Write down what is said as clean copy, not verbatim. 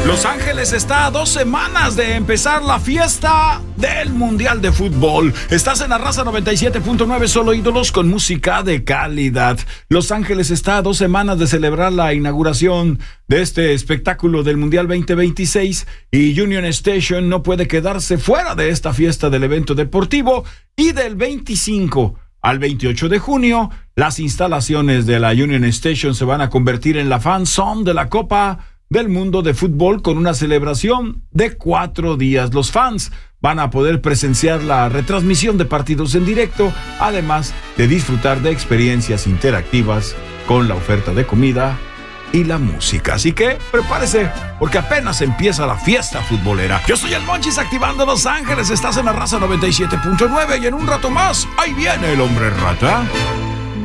Los Ángeles está a 2 semanas de empezar la fiesta del Mundial de Fútbol. Estás en la Raza 97.9, solo ídolos con música de calidad. Los Ángeles está a 2 semanas de celebrar la inauguración de este espectáculo del Mundial 2026 y Union Station no puede quedarse fuera de esta fiesta del evento deportivo. Y del 25 al 28 de junio, las instalaciones de la Union Station se van a convertir en la fan zone de la Copa del Mundo de Fútbol con una celebración de 4 días. Los fans van a poder presenciar la retransmisión de partidos en directo, además de disfrutar de experiencias interactivas con la oferta de comida y la música. Así que prepárese, porque apenas empieza la fiesta futbolera. Yo soy el Monchis activando Los Ángeles, estás en la Raza 97.9 y en un rato más, ahí viene el hombre rata.